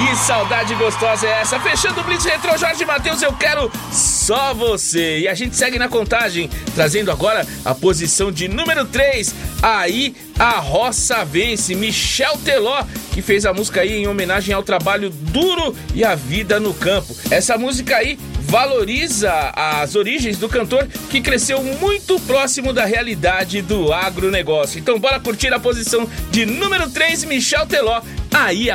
Que saudade gostosa é essa? Fechando o Blitz Retro, Jorge Mateus, eu quero só você. E a gente segue na contagem, trazendo agora a posição de número 3. Aí a roça vence, Michel Teló, que fez a música aí em homenagem ao trabalho duro e à vida no campo. Essa música aí valoriza as origens do cantor, que cresceu muito próximo da realidade do agronegócio. Então bora curtir a posição de número 3, Michel Teló, Aí